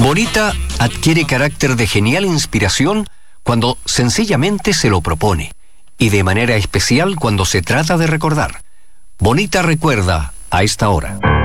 Bonita adquiere carácter de genial inspiración cuando sencillamente se lo propone, y de manera especial cuando se trata de recordar. Bonita recuerda a esta hora.